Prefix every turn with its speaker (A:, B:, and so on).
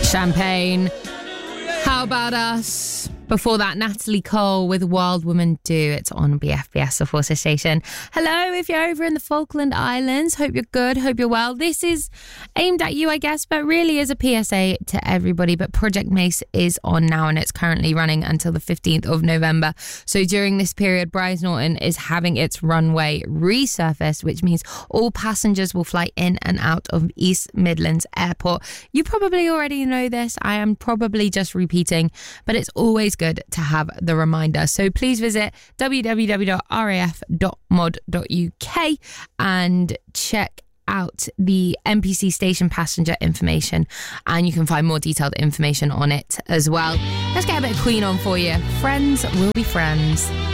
A: Champagne. How about us? Before that, Natalie Cole with Wild Woman Do. It's on BFBS, the Forces Station. Hello, if you're over in the Falkland Islands. Hope you're good. Hope you're well. This is aimed at you, I guess, but really is a PSA to everybody. But Project Mace is on now, and it's currently running until the 15th of November. So during this period, Brize Norton is having its runway resurfaced, which means all passengers will fly in and out of East Midlands Airport. You probably already know this. I am probably just repeating, but it's always good to have the reminder. So please visit www.raf.mod.uk and check out the NPC station passenger information, and you can find more detailed information on it as well. Let's get a bit of Queen on for you. Friends will be friends.